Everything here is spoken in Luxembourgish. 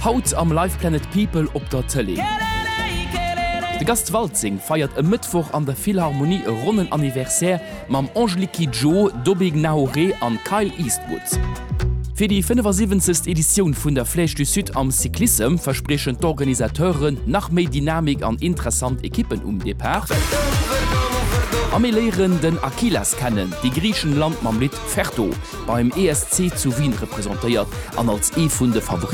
Haut am Live Planet People op der Tele. De Gastwalzing feiert e Mittwoch an der Philharmonie e runden Anniversär mam Angelique Joe, Dobig Naoré an Kyle Eastwood. Für die 75. Edition vun der Flèche du Sud am Cyclisme versprechen d'Organisateuren nach méi Dynamik an interessant Ekippen Depart. Amelieren den Achilles kennen, die Griechenland mam Lit Ferto beim ESC zu Wien repräsentiert an als vun de Favoriten